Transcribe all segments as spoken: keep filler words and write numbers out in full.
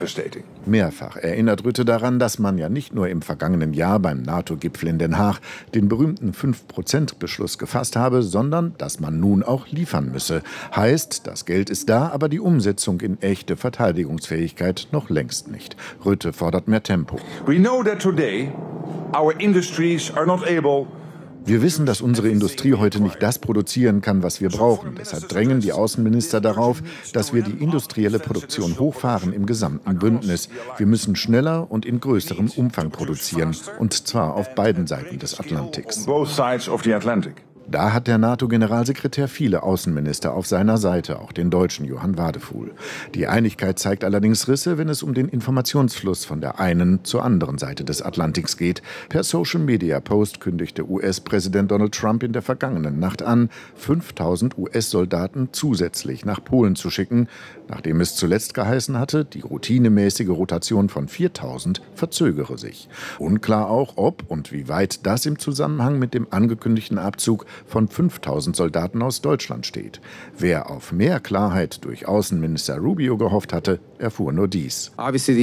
Mehrfach erinnert Rutte daran, dass man ja nicht nur im vergangenen Jahr beim NATO-Gipfel in Den Haag den berühmten fünf Prozent Beschluss gefasst habe, sondern dass man nun auch liefern müsse. Heißt, das Geld ist da, aber die Umsetzung in echte Verteidigungsfähigkeit noch längst nicht. Rutte fordert mehr Tempo. We know that today our industries are not able Wir wissen, dass unsere Industrie heute nicht das produzieren kann, was wir brauchen. Deshalb drängen die Außenminister darauf, dass wir die industrielle Produktion hochfahren im gesamten Bündnis. Wir müssen schneller und in größerem Umfang produzieren, und zwar auf beiden Seiten des Atlantiks. Da hat der NATO-Generalsekretär viele Außenminister auf seiner Seite, auch den deutschen Johann Wadefuhl. Die Einigkeit zeigt allerdings Risse, wenn es um den Informationsfluss von der einen zur anderen Seite des Atlantiks geht. Per Social-Media-Post kündigte U S-Präsident Donald Trump in der vergangenen Nacht an, fünftausend U S-Soldaten zusätzlich nach Polen zu schicken, nachdem es zuletzt geheißen hatte, die routinemäßige Rotation von viertausend verzögere sich. Unklar auch, ob und wie weit das im Zusammenhang mit dem angekündigten Abzug von fünftausend Soldaten aus Deutschland steht. Wer auf mehr Klarheit durch Außenminister Rubio gehofft hatte, erfuhr nur dies.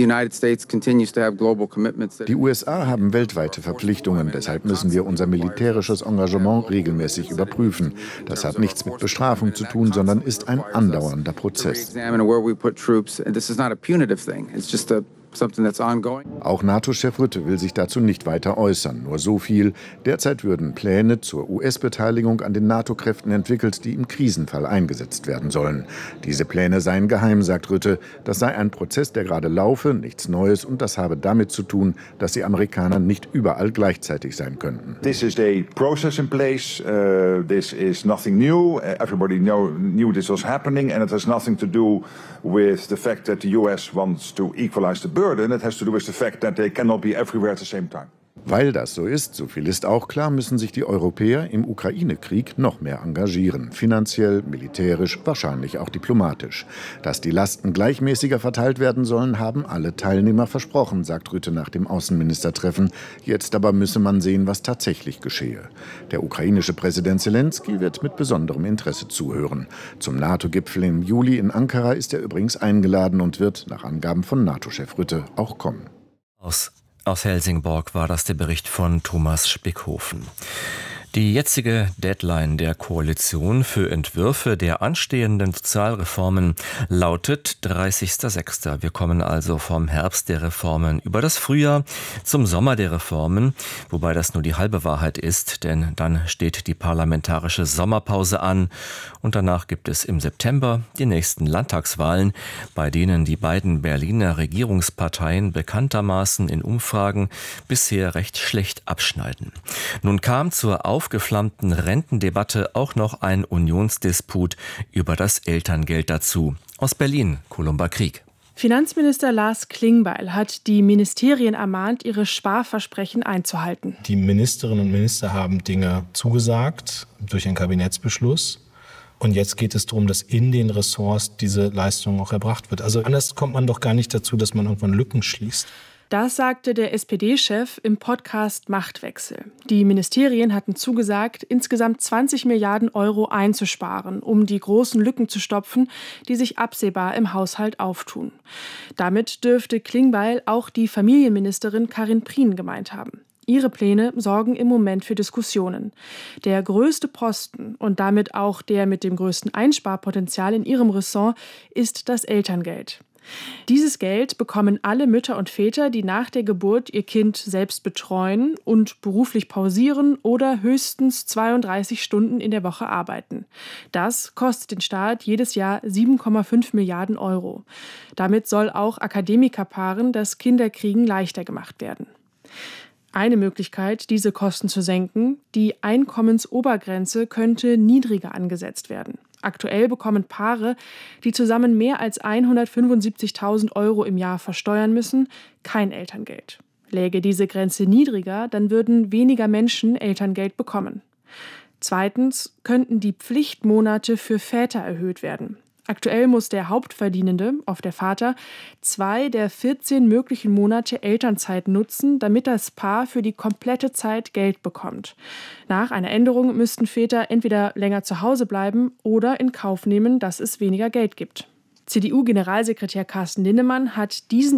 Die U S A haben weltweite Verpflichtungen, deshalb müssen wir unser militärisches Engagement regelmäßig überprüfen. Das hat nichts mit Bestrafung zu tun, sondern ist ein andauernder Prozess. Auch NATO-Chef Rutte will sich dazu nicht weiter äußern. Nur so viel: Derzeit würden Pläne zur U S-Beteiligung an den NATO-Kräften entwickelt, die im Krisenfall eingesetzt werden sollen. Diese Pläne seien geheim, sagt Rutte. Das sei ein Prozess, der gerade laufe, nichts Neues, und das habe damit zu tun, dass die Amerikaner nicht überall gleichzeitig sein könnten. This is a process in place. Uh, this is nothing new. Everybody know, knew this was happening, and it has nothing to do with the fact that the U S wants to equalize the burden. It has to do with the fact that they cannot be everywhere at the same time. Weil das so ist, so viel ist auch klar, müssen sich die Europäer im Ukraine-Krieg noch mehr engagieren. Finanziell, militärisch, wahrscheinlich auch diplomatisch. Dass die Lasten gleichmäßiger verteilt werden sollen, haben alle Teilnehmer versprochen, sagt Rutte nach dem Außenministertreffen. Jetzt aber müsse man sehen, was tatsächlich geschehe. Der ukrainische Präsident Selenskyj wird mit besonderem Interesse zuhören. Zum NATO-Gipfel im Juli in Ankara ist er übrigens eingeladen und wird, nach Angaben von NATO-Chef Rutte, auch kommen. Aus Aus Helsingborg war das der Bericht von Thomas Spickhofen. Die jetzige Deadline der Koalition für Entwürfe der anstehenden Sozialreformen lautet dreißigster sechster Wir kommen also vom Herbst der Reformen über das Frühjahr zum Sommer der Reformen, wobei das nur die halbe Wahrheit ist, denn dann steht die parlamentarische Sommerpause an und danach gibt es im September die nächsten Landtagswahlen, bei denen die beiden Berliner Regierungsparteien bekanntermaßen in Umfragen bisher recht schlecht abschneiden. Nun kam zur aufgeflammten Rentendebatte auch noch ein Unionsdisput über das Elterngeld dazu. Aus Berlin, Columba Krieg. Finanzminister Lars Klingbeil hat die Ministerien ermahnt, ihre Sparversprechen einzuhalten. Die Ministerinnen und Minister haben Dinge zugesagt durch einen Kabinettsbeschluss. Und jetzt geht es darum, dass in den Ressorts diese Leistung auch erbracht wird. Also anders kommt man doch gar nicht dazu, dass man irgendwann Lücken schließt. Das sagte der S P D-Chef im Podcast Machtwechsel. Die Ministerien hatten zugesagt, insgesamt zwanzig Milliarden Euro einzusparen, um die großen Lücken zu stopfen, die sich absehbar im Haushalt auftun. Damit dürfte Klingbeil auch die Familienministerin Karin Prien gemeint haben. Ihre Pläne sorgen im Moment für Diskussionen. Der größte Posten und damit auch der mit dem größten Einsparpotenzial in ihrem Ressort ist das Elterngeld. Dieses Geld bekommen alle Mütter und Väter, die nach der Geburt ihr Kind selbst betreuen und beruflich pausieren oder höchstens zweiunddreißig Stunden in der Woche arbeiten. Das kostet den Staat jedes Jahr sieben Komma fünf Milliarden Euro. Damit soll auch Akademikerpaaren das Kinderkriegen leichter gemacht werden. Eine Möglichkeit, diese Kosten zu senken: die Einkommensobergrenze könnte niedriger angesetzt werden. Aktuell bekommen Paare, die zusammen mehr als hundertfünfundsiebzigtausend Euro im Jahr versteuern müssen, kein Elterngeld. Läge diese Grenze niedriger, dann würden weniger Menschen Elterngeld bekommen. Zweitens könnten die Pflichtmonate für Väter erhöht werden. Aktuell muss der Hauptverdienende, oft der Vater, zwei der vierzehn möglichen Monate Elternzeit nutzen, damit das Paar für die komplette Zeit Geld bekommt. Nach einer Änderung müssten Väter entweder länger zu Hause bleiben oder in Kauf nehmen, dass es weniger Geld gibt. C D U-Generalsekretär Carsten Linnemann hat diesen